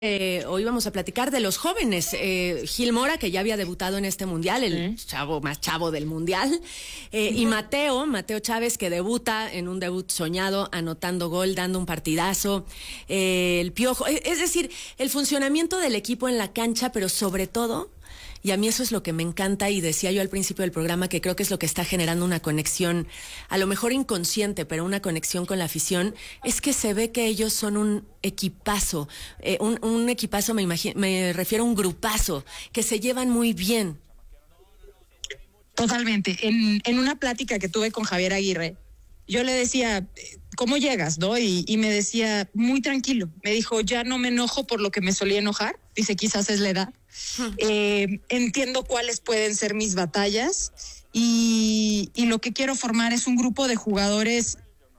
Hoy vamos a platicar de los jóvenes. Gil Mora, que ya había debutado en este mundial, el chavo más chavo del mundial, y Mateo Chávez, que debuta en un debut soñado, anotando gol, dando un partidazo. El Piojo, es decir, el funcionamiento del equipo en la cancha, pero sobre todo, y a mí eso es lo que me encanta, y decía yo al principio del programa que creo que es lo que está generando una conexión, a lo mejor inconsciente, pero una conexión con la afición, es que se ve que ellos son un equipazo, un equipazo, me refiero a un grupazo, que se llevan muy bien. Totalmente. En una plática que tuve con Javier Aguirre, yo le decía, ¿cómo llegas, no? Y me decía, muy tranquilo. Me dijo, ya no me enojo por lo que me solía enojar. Dice, quizás es la edad. Entiendo cuáles pueden ser mis batallas y lo que quiero formar es un grupo de jugadores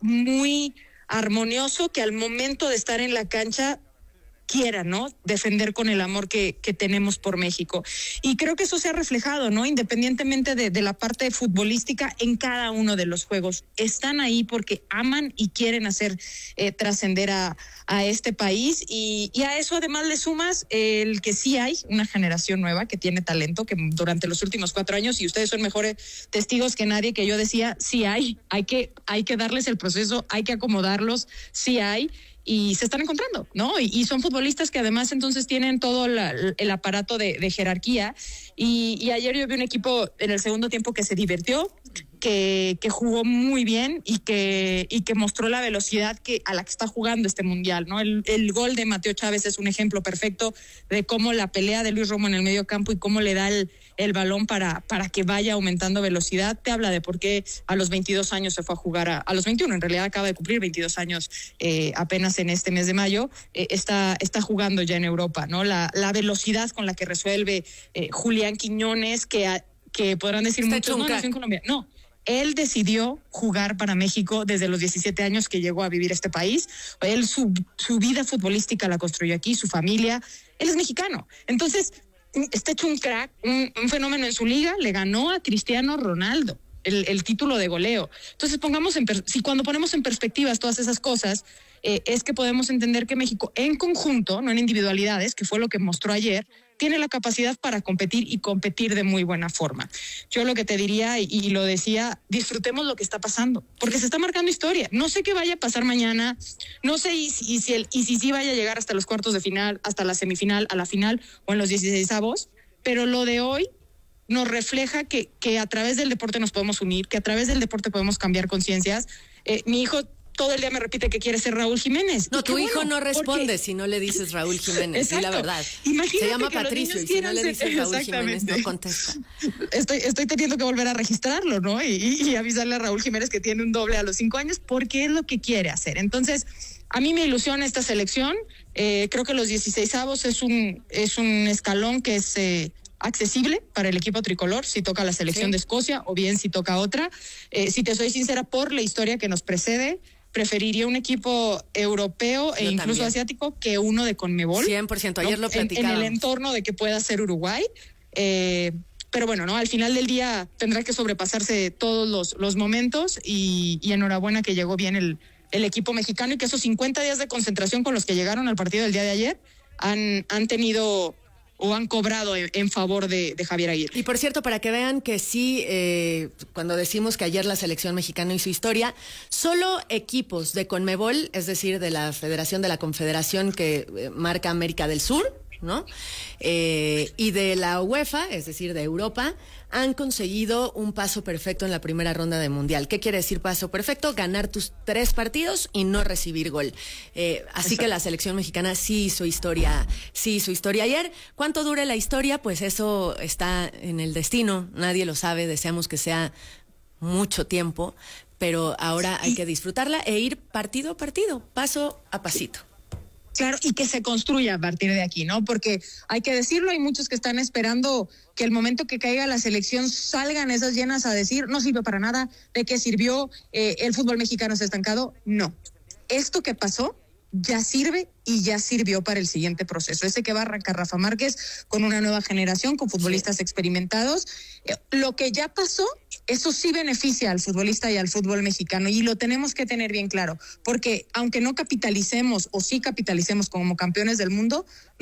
muy armonioso que al momento de estar en la cancha quiera, ¿no? Defender con el amor que tenemos por México. Y creo que eso se ha reflejado, ¿no? Independientemente de la parte futbolística en cada uno de los juegos. Están ahí porque aman y quieren hacer trascender a este país y a eso además le sumas el que sí hay una generación nueva que tiene talento, que durante los últimos 4 años, y ustedes son mejores testigos que nadie, que yo decía, sí hay que darles el proceso, hay que acomodarlos, sí hay, y se están encontrando, ¿no? Y son futbolistas que además entonces tienen todo el aparato de jerarquía. Y ayer yo vi un equipo en el segundo tiempo que se divirtió, que jugó muy bien y que mostró la velocidad a la que está jugando este mundial, ¿no? El gol de Mateo Chávez es un ejemplo perfecto de cómo la pelea de Luis Romo en el medio campo y cómo le da el balón para que vaya aumentando velocidad. Te habla de por qué a los 22 años se fue a jugar, a los 21, en realidad acaba de cumplir 22 años apenas en este mes de mayo, está jugando ya en Europa, ¿no? La velocidad con la que resuelve Julián Quiñones, que podrán decir muchos, no, nació en Colombia. No, él decidió jugar para México desde los 17 años que llegó a vivir este país. Él su vida futbolística la construyó aquí, su familia. Él es mexicano. Entonces, está hecho un crack, un fenómeno en su liga. Le ganó a Cristiano Ronaldo el título de goleo. Entonces, cuando ponemos en perspectivas todas esas cosas, es que podemos entender que México en conjunto, no en individualidades, que fue lo que mostró ayer, tiene la capacidad para competir y competir de muy buena forma. Yo lo que te diría, y lo decía, disfrutemos lo que está pasando, porque se está marcando historia. No sé qué vaya a pasar mañana, no sé si sí vaya a llegar hasta los cuartos de final, hasta la semifinal, a la final o en los 16avos, pero lo de hoy nos refleja que a través del deporte nos podemos unir, que a través del deporte podemos cambiar conciencias. Mi hijo todo el día me repite que quiere ser Raúl Jiménez. No, tu hijo no responde si no le dices Raúl Jiménez, sí, la verdad. Imagínate, se llama Patricio y si no le dices Raúl Jiménez no contesta. Estoy teniendo que volver a registrarlo, ¿no? Y avisarle a Raúl Jiménez que tiene un doble a los 5 años porque es lo que quiere hacer. Entonces, a mí me ilusiona esta selección. Creo que los 16avos es un escalón que es accesible para el equipo tricolor, si toca la selección de Escocia o bien si toca otra. Si te soy sincera, por la historia que nos precede, preferiría un equipo europeo e incluso también asiático que uno de Conmebol. 100%, ayer lo platicábamos. En el entorno de que pueda ser Uruguay. Pero bueno, ¿no? Al final del día tendrá que sobrepasarse todos los momentos y enhorabuena que llegó bien el equipo mexicano y que esos 50 días de concentración con los que llegaron al partido del día de ayer han tenido o han cobrado en favor de Javier Aguirre. Y por cierto, para que vean que sí, cuando decimos que ayer la selección mexicana hizo historia, solo equipos de Conmebol, es decir, de la Federación de la Confederación que marca América del Sur, ¿no? Y de la UEFA, es decir, de Europa, han conseguido un paso perfecto en la primera ronda de Mundial. ¿Qué quiere decir paso perfecto? Ganar tus 3 partidos y no recibir gol. Así que la selección mexicana sí hizo historia ayer. ¿Cuánto dure la historia? Pues eso está en el destino, nadie lo sabe, deseamos que sea mucho tiempo, pero ahora hay que disfrutarla e ir partido a partido, paso a pasito. Claro, y que se construya a partir de aquí, ¿no? Porque hay que decirlo, hay muchos que están esperando que el momento que caiga la selección salgan esas llenas a decir, no sirve para nada, ¿de qué sirvió? El fútbol mexicano se ha estancado. No. Esto que pasó ya sirve y ya sirvió para el siguiente proceso. Ese que va a arrancar Rafa Márquez con una nueva generación, con futbolistas experimentados. Lo que ya pasó, eso sí beneficia al futbolista y al fútbol mexicano, y lo tenemos que tener bien claro, porque aunque no capitalicemos o sí capitalicemos como campeones del mundo,